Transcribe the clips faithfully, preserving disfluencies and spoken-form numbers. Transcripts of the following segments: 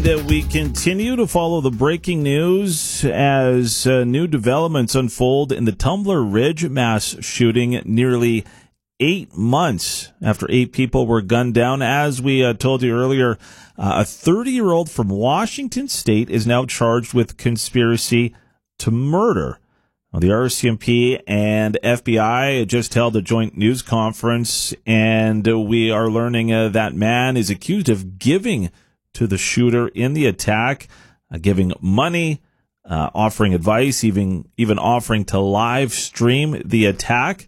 And uh, we continue to follow the breaking news as uh, new developments unfold in the Tumbler Ridge mass shooting nearly eight months after eight people were gunned down. As we uh, told you earlier, uh, a thirty-year-old from Washington State is now charged with conspiracy to murder. Well, the R C M P and F B I just held a joint news conference, and uh, we are learning uh, that man is accused of giving to the shooter in the attack, uh, giving money, uh, offering advice, even even offering to live stream the attack.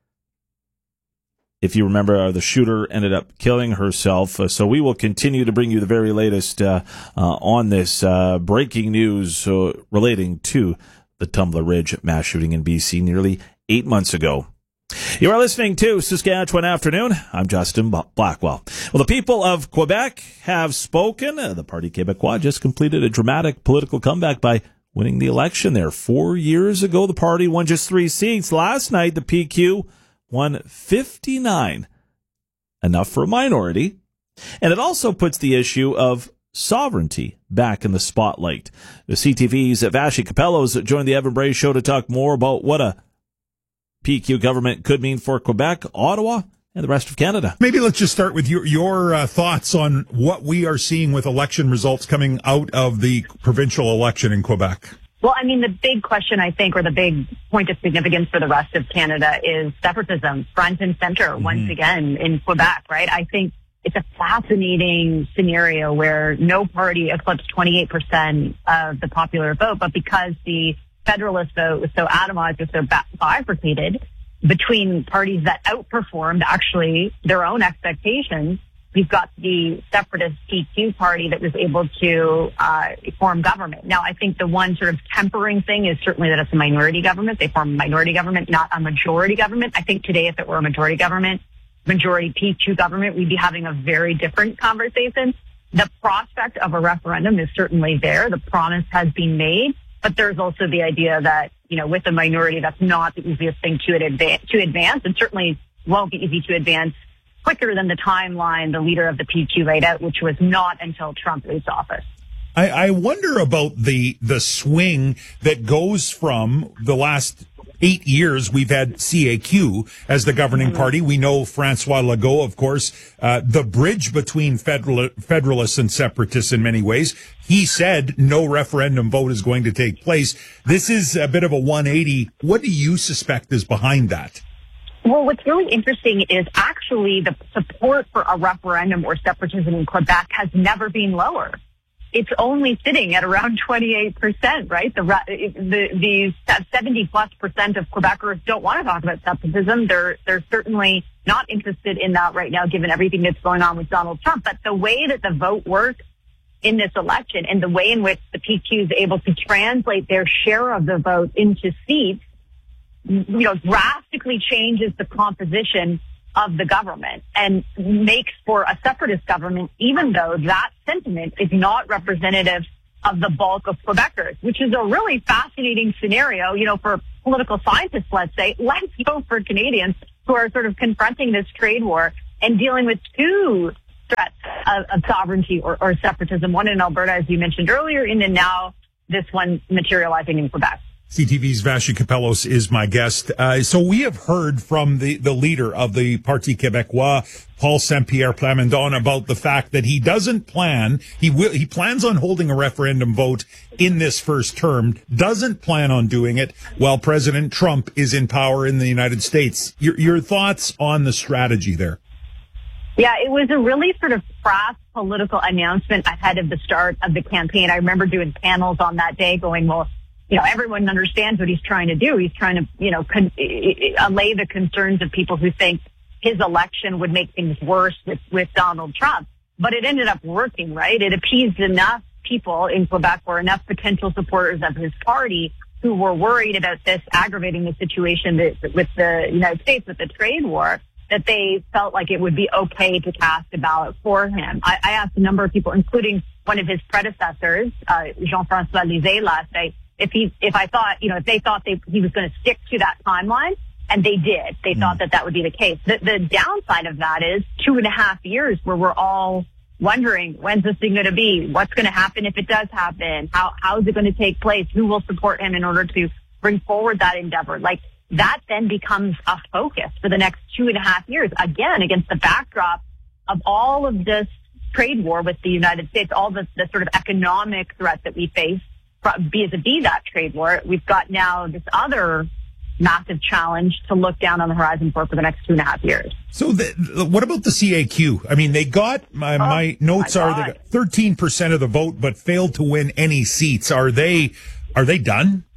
If you remember, uh, the shooter ended up killing herself. Uh, so we will continue to bring you the very latest uh, uh, on this uh, breaking news uh, relating to the Tumbler Ridge mass shooting in B C nearly eight months ago. You are listening to Saskatchewan Afternoon. I'm Justin Blackwell. Well, the people of Quebec have spoken. Uh, the Parti Québécois just completed a dramatic political comeback by winning the election there. Four years ago, the party won just three seats. Last night, the P Q won fifty-nine, enough for a minority. And it also puts the issue of sovereignty back in the spotlight. The C T V's Vassy Kapelos joined the Evan Bray Show to talk more about what a P Q government could mean for Quebec, Ottawa, and the rest of Canada. Maybe let's just start with your your uh, thoughts on what we are seeing with election results coming out of the provincial election in Quebec. Well, I mean, the big question, I think, or the big point of significance for the rest of Canada is separatism, front and center, mm-hmm. once again, in Quebec, right? I think it's a fascinating scenario where no party eclipsed twenty-eight percent of the popular vote, but because the Federalist vote was so atomized or so bifurcated between parties that outperformed actually their own expectations, we've got the separatist P Q party that was able to uh, form government. Now, I think the one sort of tempering thing is certainly that it's a minority government. They form a minority government, not a majority government. I think today, if it were a majority government, majority P Q government, we'd be having a very different conversation. The prospect of a referendum is certainly there. The promise has been made. But there's also the idea that, you know, with a minority, that's not the easiest thing to advance, to advance, and certainly won't be easy to advance quicker than the timeline the leader of the P Q laid out, which was not until Trump leaves office. I, I wonder about the the swing that goes from the last eight years. We've had C A Q as the governing party. We know Francois Legault, of course, uh, the bridge between federal, federalists and separatists in many ways. He said no referendum vote is going to take place. This is a bit of a one eighty. What do you suspect is behind that? Well, what's really interesting is actually the support for a referendum or separatism in Quebec has never been lower. It's only sitting at around twenty-eight percent, right? The, the, the seventy plus percent of Quebecers don't want to talk about separatism. They're, they're certainly not interested in that right now, given everything that's going on with Donald Trump. But the way that the vote works in this election and the way in which the P Q is able to translate their share of the vote into seats, you know, drastically changes the composition of the government and makes for a separatist government, even though that sentiment is not representative of the bulk of Quebecers, which is a really fascinating scenario, you know, for political scientists, let's say. Let's go for Canadians who are sort of confronting this trade war and dealing with two threats of, of sovereignty or, or separatism, one in Alberta, as you mentioned earlier, and then now this one materializing in Quebec. C T V's Vassy Kapelos is my guest. Uh, so we have heard from the, the leader of the Parti Québécois, Paul Saint-Pierre Plamondon, about the fact that he doesn't plan, he will, he plans on holding a referendum vote in this first term, doesn't plan on doing it while President Trump is in power in the United States. Your, your thoughts on the strategy there? Yeah, it was a really sort of crass political announcement ahead of the start of the campaign. I remember doing panels on that day going, well, you know, everyone understands what he's trying to do. He's trying to, you know, con- allay the concerns of people who think his election would make things worse with, with Donald Trump. But it ended up working, right? It appeased enough people in Quebec or enough potential supporters of his party who were worried about this aggravating the situation that, with the United States, with the trade war, that they felt like it would be okay to cast a ballot for him. I, I asked a number of people, including one of his predecessors, uh, Jean-François Lisée, last night, if he, if I thought, you know, if they thought they, he was going to stick to that timeline, and they did. They mm. thought that that would be the case. The, the downside of that is two and a half years where we're all wondering, when's this thing going to be? What's going to happen if it does happen? How how is it going to take place? Who will support him in order to bring forward that endeavor? Like, that then becomes a focus for the next two and a half years, again, against the backdrop of all of this trade war with the United States, all the, the sort of economic threat that we face vis-a-vis that trade war. We've got now this other massive challenge to look down on the horizon for for the next two and a half years. So the, what about the C A Q? I mean, they got, my, oh, my notes my are they got thirteen percent of the vote, but failed to win any seats. Are they, are they done?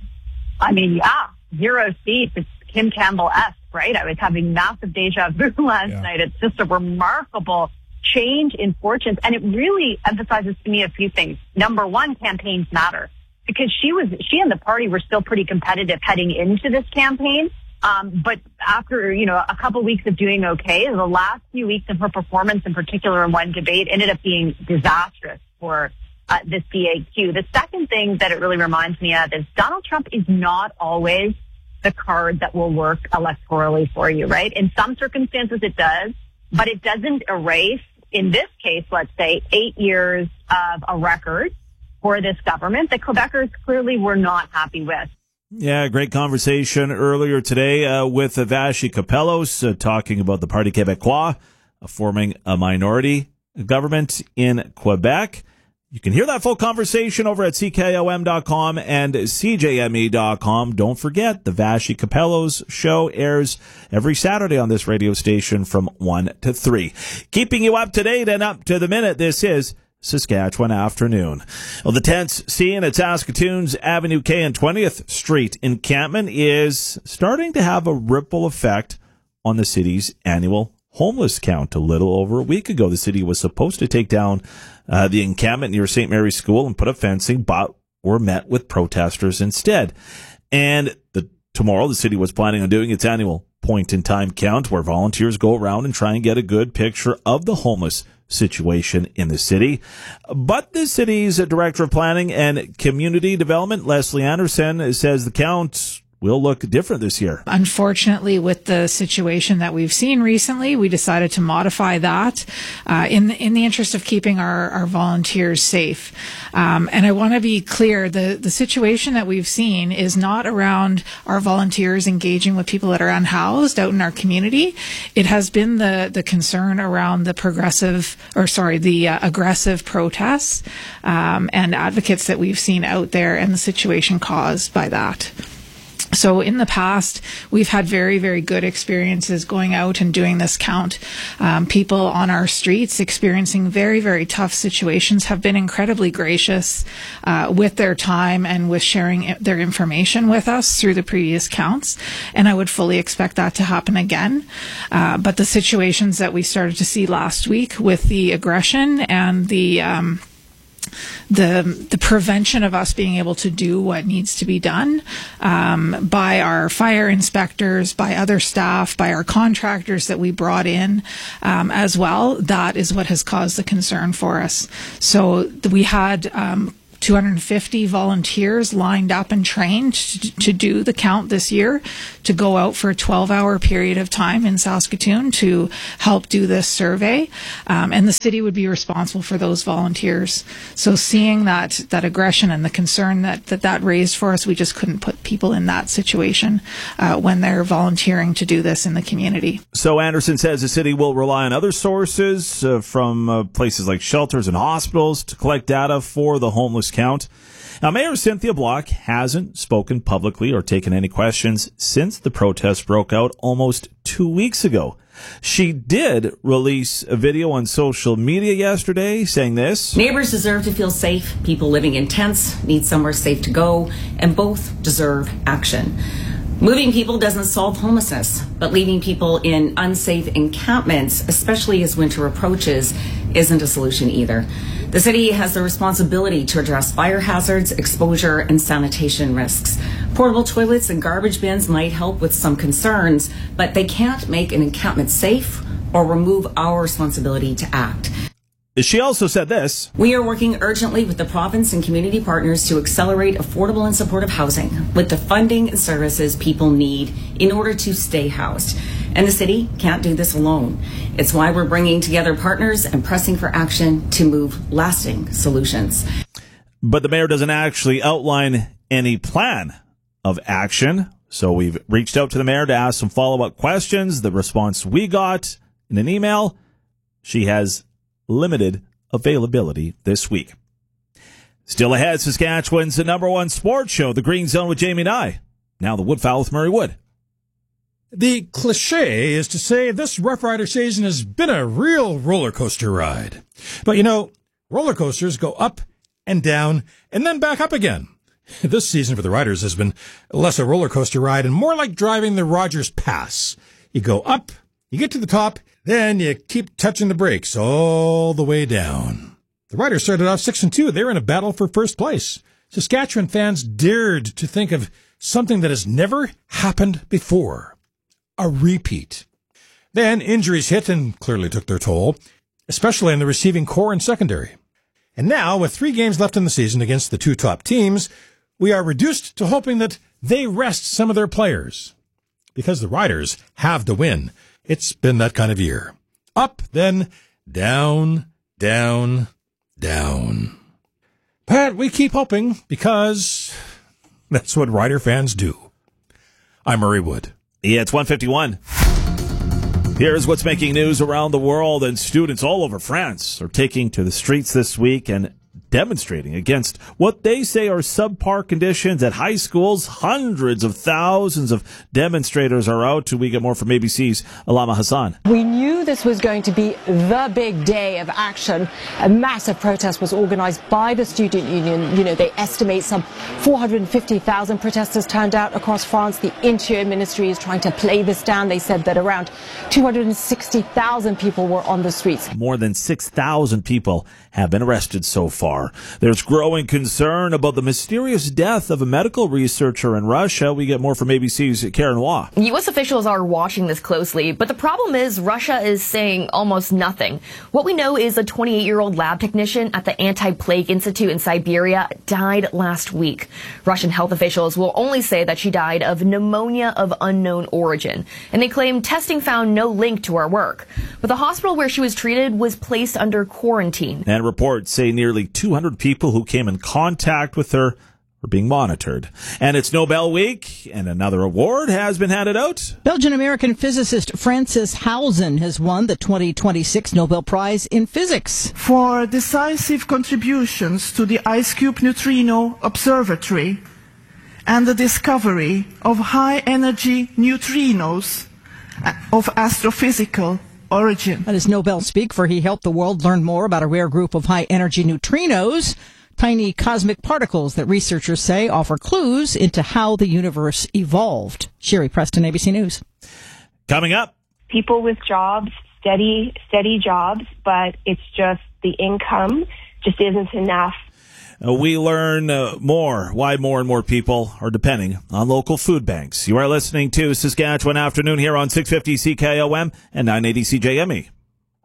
I mean, yeah, zero seats. It's Kim Campbell-esque, right? I was having massive deja vu last yeah. night. It's just a remarkable change in fortunes. And it really emphasizes to me a few things. Number one, campaigns matter. Because she was, she and the party were still pretty competitive heading into this campaign. Um, but after, you know, a couple weeks of doing okay, the last few weeks of her performance, in particular in one debate, ended up being disastrous for uh, the C A Q. The second thing that it really reminds me of is Donald Trump is not always the card that will work electorally for you, right? In some circumstances it does, but it doesn't erase, in this case, let's say, eight years of a record for this government that Quebecers clearly were not happy with. Yeah, great conversation earlier today uh, with Vassy Kapelos uh, talking about the Parti Québécois uh, forming a minority government in Quebec. You can hear that full conversation over at C K O M dot com and C J M E dot com. Don't forget, the Vassy Kapelos show airs every Saturday on this radio station from one to three. Keeping you up to date and up to the minute, this is Saskatchewan Afternoon. Well, the tense scene at Saskatoon's Avenue K and twentieth Street encampment is starting to have a ripple effect on the city's annual homeless count. A little over a week ago, the city was supposed to take down uh, the encampment near Saint Mary's School and put up fencing, but were met with protesters instead. And the, tomorrow, the city was planning on doing its annual point-in-time count, where volunteers go around and try and get a good picture of the homeless situation in the city. But the city's Director of Planning and Community Development, Leslie Anderson, says the count will look different this year. Unfortunately, with the situation that we've seen recently, we decided to modify that uh, in the, in the interest of keeping our, our volunteers safe. Um, and I want to be clear, the, the situation that we've seen is not around our volunteers engaging with people that are unhoused out in our community. It has been the, the concern around the progressive, or sorry, the uh, aggressive protests um, and advocates that we've seen out there and the situation caused by that. So in the past, we've had very, very good experiences going out and doing this count. Um, people on our streets experiencing very, very tough situations have been incredibly gracious uh, with their time and with sharing their information with us through the previous counts. And I would fully expect that to happen again. Uh, but the situations that we started to see last week with the aggression and the um, the the prevention of us being able to do what needs to be done um, by our fire inspectors, by other staff, by our contractors that we brought in um, as well, that is what has caused the concern for us. So we had um, two hundred fifty volunteers lined up and trained to, to do the count this year, to go out for a twelve hour period of time in Saskatoon to help do this survey. Um, and the city would be responsible for those volunteers. So seeing that, that aggression and the concern that, that that raised for us, we just couldn't put people in that situation uh, when they're volunteering to do this in the community. So Anderson says the city will rely on other sources uh, from uh, places like shelters and hospitals to collect data for the homeless count. Now, Mayor Cynthia Block hasn't spoken publicly or taken any questions since the protests broke out almost two weeks ago. She did release a video on social media yesterday saying this: neighbors deserve to feel safe. People living in tents need somewhere safe to go, and both deserve action. Moving people doesn't solve homelessness, but leaving people in unsafe encampments, especially as winter approaches, isn't a solution either. The city has the responsibility to address fire hazards, exposure, and sanitation risks. Portable toilets and garbage bins might help with some concerns, but they can't make an encampment safe or remove our responsibility to act. She also said this: we are working urgently with the province and community partners to accelerate affordable and supportive housing with the funding and services people need in order to stay housed. And the city can't do this alone. It's why we're bringing together partners and pressing for action to move lasting solutions. But the mayor doesn't actually outline any plan of action. So we've reached out to the mayor to ask some follow-up questions. The response we got in an email, she has limited availability this week. Still ahead, Saskatchewan's the number one sports show, The Green Zone with Jamie Nye. Now the Woodfowl with Murray Wood. The cliche is to say this Rough Rider season has been a real roller coaster ride. But you know, roller coasters go up and down and then back up again. This season for the Riders has been less a roller coaster ride and more like driving the Rogers Pass. You go up, you get to the top, then you keep touching the brakes all the way down. The Riders started off six and two. They were in a battle for first place. Saskatchewan fans dared to think of something that has never happened before. A repeat. Then injuries hit and clearly took their toll, especially in the receiving core and secondary. And now, with three games left in the season against the two top teams, we are reduced to hoping that they rest some of their players. Because the Riders have to win. It's been that kind of year. Up, then down, down, down. But we keep hoping because that's what Rider fans do. I'm Murray Wood. Yeah, it's one fifty-one. Here's what's making news around the world, and students all over France are taking to the streets this week and demonstrating against what they say are subpar conditions at high schools. Hundreds of thousands of demonstrators are out. We get more from A B C's Alama Hassan. We knew this was going to be the big day of action. A massive protest was organized by the student union. You know, they estimate some four hundred fifty thousand protesters turned out across France. The Interior Ministry is trying to play this down. They said that around two hundred sixty thousand people were on the streets. More than six thousand people have been arrested so far. There's growing concern about the mysterious death of a medical researcher in Russia. We get more from A B C's Karen Waugh. U S officials are watching this closely, but the problem is Russia is saying almost nothing. What we know is a twenty-eight-year-old lab technician at the Anti-Plague Institute in Siberia died last week. Russian health officials will only say that she died of pneumonia of unknown origin, and they claim testing found no link to her work. But the hospital where she was treated was placed under quarantine. And reports say nearly two hundred people who came in contact with her are being monitored. And it's Nobel Week, and another award has been handed out. Belgian-American physicist Francis Hausen has won the twenty twenty-six Nobel Prize in Physics for decisive contributions to the IceCube Neutrino Observatory and the discovery of high-energy neutrinos of astrophysical origin. That is Nobel speak, for he helped the world learn more about a rare group of high-energy neutrinos, tiny cosmic particles that researchers say offer clues into how the universe evolved. Sherry Preston, A B C News. Coming up. People with jobs, steady, steady jobs, but it's just the income just isn't enough. Uh, we learn uh, more why more and more people are depending on local food banks. You are listening to Saskatchewan Afternoon here on six fifty C K O M and nine eighty C J M E.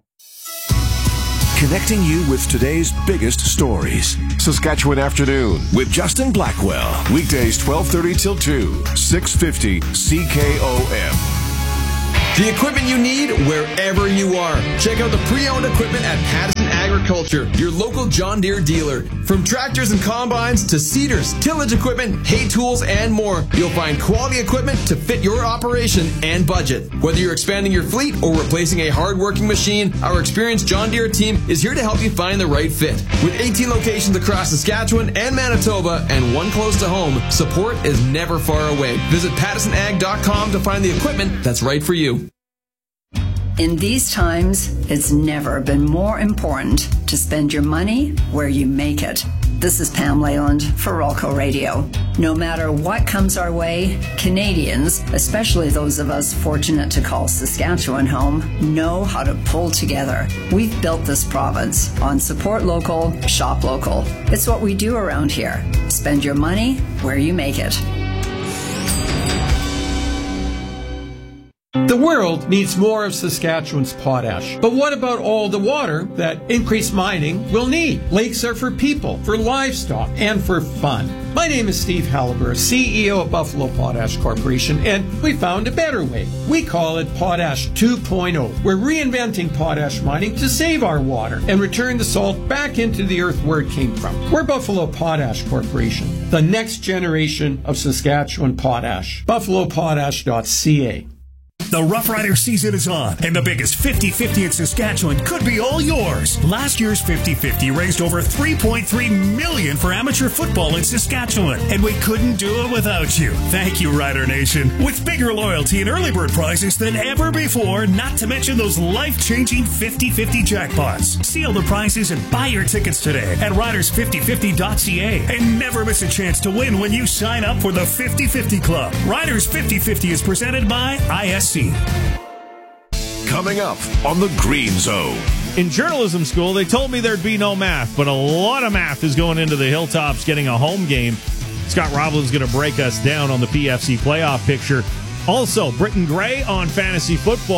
Connecting you with today's biggest stories. Saskatchewan Afternoon with Justin Blackwell. Weekdays twelve thirty till two, six fifty C K O M. The equipment you need wherever you are. Check out the pre-owned equipment at Patterson Agriculture, your local John Deere dealer. From tractors and combines to seeders, tillage equipment, hay tools, and more, you'll find quality equipment to fit your operation and budget. Whether you're expanding your fleet or replacing a hard-working machine, our experienced John Deere team is here to help you find the right fit. With eighteen locations across Saskatchewan and Manitoba and one close to home, support is never far away. Visit Patterson Ag dot com to find the equipment that's right for you. In these times, it's never been more important to spend your money where you make it. This is Pam Leyland for Rolco Radio. No matter what comes our way, Canadians, especially those of us fortunate to call Saskatchewan home, know how to pull together. We've built this province on support local, shop local. It's what we do around here. Spend your money where you make it. The world needs more of Saskatchewan's potash. But what about all the water that increased mining will need? Lakes are for people, for livestock, and for fun. My name is Steve Halliburton, C E O of Buffalo Potash Corporation, and we found a better way. We call it Potash two point oh. We're reinventing potash mining to save our water and return the salt back into the earth where it came from. We're Buffalo Potash Corporation, the next generation of Saskatchewan potash. buffalo potash dot c a. The Rough Rider season is on, and the biggest fifty-fifty in Saskatchewan could be all yours. Last year's fifty-fifty raised over three point three million dollars for amateur football in Saskatchewan, and we couldn't do it without you. Thank you, Rider Nation. With bigger loyalty and early bird prizes than ever before, not to mention those life-changing fifty-fifty jackpots. Seal the prizes and buy your tickets today at riders fifty fifty dot c a, and never miss a chance to win when you sign up for the fifty-fifty Club. Riders fifty fifty is presented by I S C. Coming up on the Green Zone. In journalism school, they told me there'd be no math, but a lot of math is going into the Hilltops getting a home game. Scott Roblin's going to break us down on the P F C playoff picture. Also, Britton Gray on fantasy football.